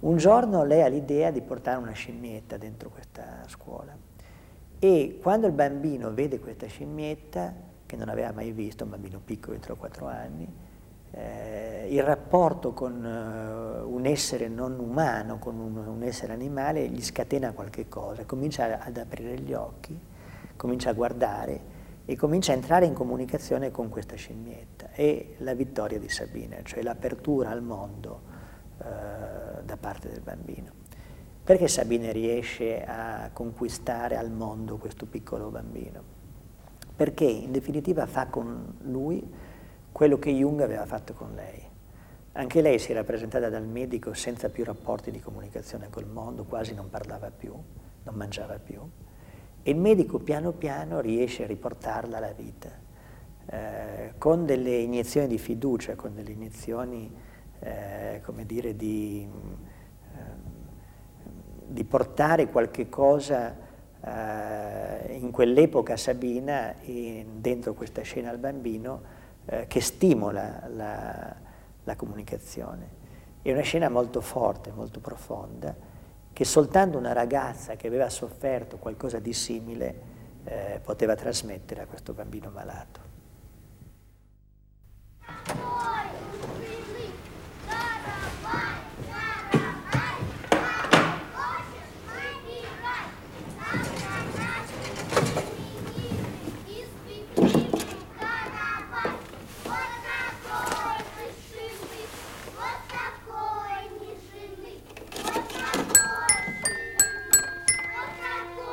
Un giorno lei ha l'idea di portare una scimmietta dentro questa scuola e quando il bambino vede questa scimmietta, che non aveva mai visto, un bambino piccolo di 3 o 4 anni, il rapporto con un essere non umano, con un essere animale, gli scatena qualche cosa, comincia ad aprire gli occhi, comincia a guardare e comincia a entrare in comunicazione con questa scimmietta. È la vittoria di Sabina, cioè l'apertura al mondo da parte del bambino. Perché Sabina riesce a conquistare al mondo questo piccolo bambino? Perché in definitiva fa con lui quello che Jung aveva fatto con lei. Anche lei si era presentata dal medico senza più rapporti di comunicazione col mondo, quasi non parlava più, non mangiava più. E il medico piano piano riesce a riportarla alla vita, con delle iniezioni di fiducia, con delle iniezioni, come dire, di portare qualche cosa in quell'epoca Sabina dentro questa scena al bambino che stimola la comunicazione. È una scena molto forte, molto profonda, che soltanto una ragazza che aveva sofferto qualcosa di simile poteva trasmettere a questo bambino malato.